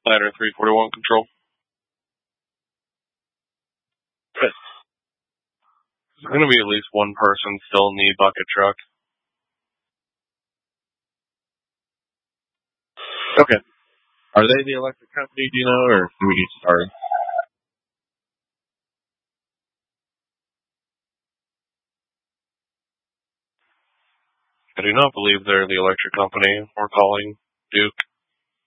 Ladder 341 control. There's going to be at least one person still in the bucket truck. Okay. Are they the electric company, do you know, or do we need to start? I do not believe they're the electric company. We're calling Duke.